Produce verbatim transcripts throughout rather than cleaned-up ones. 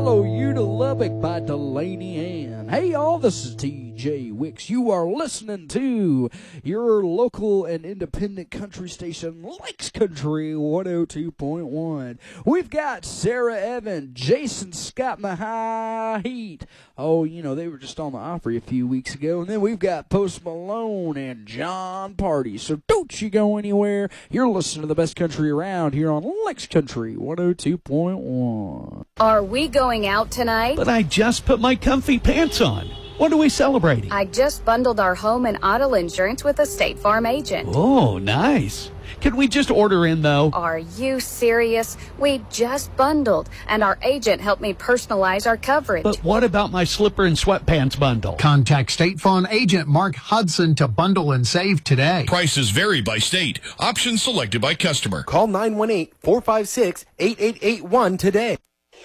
Follow You to Lubbock by Delaney Ann. Hey, y'all, this is T J Wicks. You are listening to your local and independent country station, Lakes Country one oh two point one. We've got Sarah Evan, Jason Scott, my high heat. Oh, you know, they were just on the Opry a few weeks ago. And then we've got Post Malone and John Party. So don't you go anywhere. You're listening to the best country around here on Lakes Country one oh two point one. Are we going out tonight? But I just put my comfy pants on. What are we celebrating? I just bundled our home and auto insurance with a State Farm agent. Oh, nice. Can we just order in, though? Are you serious? We just bundled, and our agent helped me personalize our coverage. But what about my slipper and sweatpants bundle? Contact State Farm agent Mark Hudson to bundle and save today. Prices vary by state. Options selected by customer. Call nine one eight, four five six, eight eight eight one today.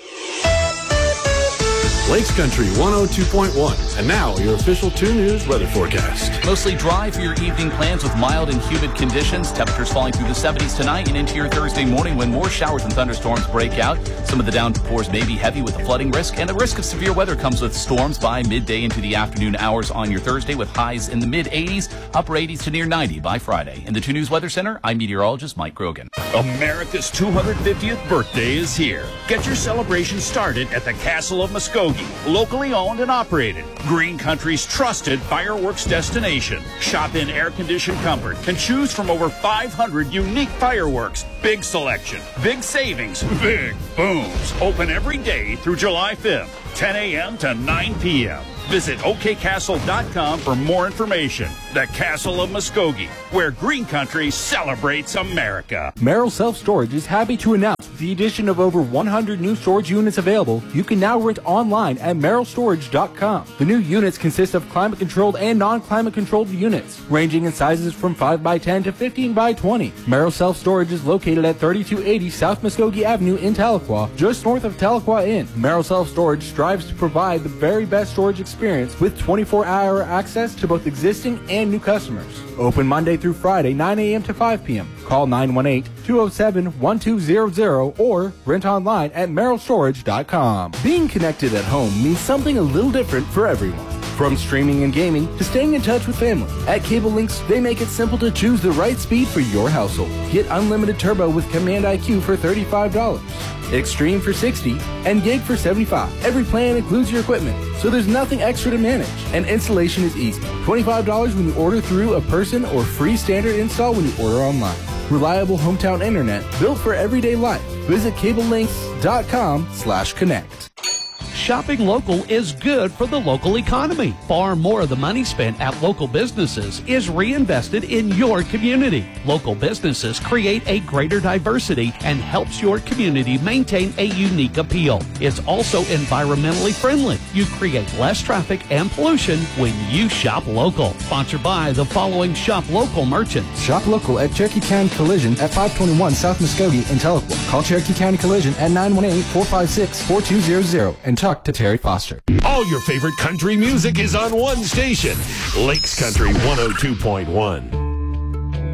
Lakes Country one oh two point one. And now, your official two News weather forecast. Mostly dry for your evening plans with mild and humid conditions. Temperatures falling through the seventies tonight and into your Thursday morning when more showers and thunderstorms break out. Some of the downpours may be heavy with a flooding risk, and the risk of severe weather comes with storms by midday into the afternoon hours on your Thursday with highs in the mid-eighties, upper eighties to near ninety by Friday. In the two News Weather Center, I'm meteorologist Mike Grogan. America's two hundred fiftieth birthday is here. Get your celebration started at the Castle of Muskogee. Locally owned and operated, Green Country's trusted fireworks destination. Shop in air-conditioned comfort and choose from over five hundred unique fireworks. Big selection, big savings, big booms. Open every day through July fifth, ten a.m. to nine p.m. Visit O K castle dot com for more information. The Castle of Muskogee, where Green Country celebrates America. Merrill Self Storage is happy to announce with the addition of over one hundred new storage units available, you can now rent online at merrill storage dot com. The new units consist of climate-controlled and non-climate controlled units, ranging in sizes from five by ten to fifteen by twenty. Merrill Self Storage is located at thirty-two eighty South Muskogee Avenue in Tahlequah, just north of Tahlequah Inn. Merrill Self Storage strives to provide the very best storage experience with twenty-four hour access to both existing and new customers. Open Monday through Friday, nine a.m. to five p.m. Call nine one eight, two oh seven, one two zero zero or rent online at merrill storage dot com. Being connected at home means something a little different for everyone. From streaming and gaming to staying in touch with family. At Cable Links, they make it simple to choose the right speed for your household. Get unlimited turbo with Command I Q for thirty-five dollars. Extreme for sixty dollars, and Gig for seventy-five dollars. Every plan includes your equipment, so there's nothing extra to manage. And installation is easy. twenty-five dollars when you order through a person or free standard install when you order online. Reliable hometown internet built for everyday life. Visit cable links dot com slash connect. Shopping local is good for the local economy. Far more of the money spent at local businesses is reinvested in your community. Local businesses create a greater diversity and helps your community maintain a unique appeal. It's also environmentally friendly. You create less traffic and pollution when you shop local. Sponsored by the following shop local merchants. Shop local at Cherokee County Collision at five twenty-one South Muskogee in Tahlequah. Call Cherokee County Collision at nine one eight, four five six, four two zero zero and talk to Terry Foster. All your favorite country music is on one station. Lakes Country one oh two point one.